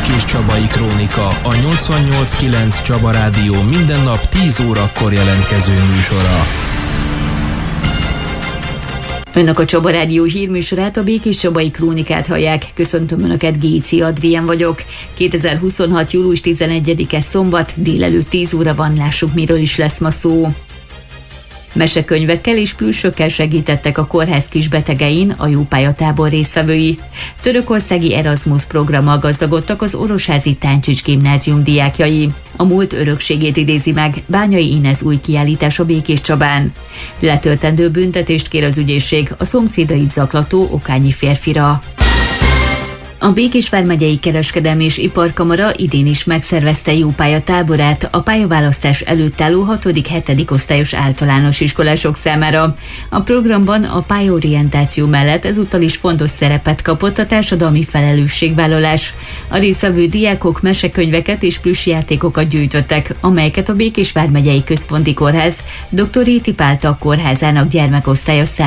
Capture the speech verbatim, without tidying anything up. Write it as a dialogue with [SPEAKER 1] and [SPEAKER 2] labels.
[SPEAKER 1] Békés-Csabai Krónika, a nyolcvannyolc kilenc Csaba Rádió minden nap tíz órakor jelentkező műsora.
[SPEAKER 2] Önök a Csaba Rádió hírműsorát, a Békés-Csabai Krónikát hallják. Köszöntöm Önöket, Géci Adrián vagyok. kétezer-huszonhat. július tizenegyedike szombat, délelőtt tíz óra van, lássuk, miről is lesz ma szó. Mesekönyvekkel és plüssökkel segítettek a kórház kisbetegein a Jópályatábor résztvevői. Törökországi Erasmus programmal gazdagodtak az Orosházi Táncsics Gimnázium diákjai. A múlt örökségét idézi meg Bányai Inez új kiállítás a Békéscsabán. Letöltendő büntetést kér az ügyészség a szomszédait zaklató okányi férfira. A Békés vármegyei Kereskedelmi és Iparkamara idén is megszervezte Jópályatáborát a pályaválasztás előtt álló hatodik-hetedik osztályos általános iskolások számára. A programban a pályaorientáció mellett ezúttal is fontos szerepet kapott a társadalmi felelősségvállalás. A résztvevő diákok mesekönyveket és plüssjátékokat gyűjtöttek, amelyeket a Békés vármegyei Központi Kórház doktor Réti Pál Tag kórházának gyermekosztálya számára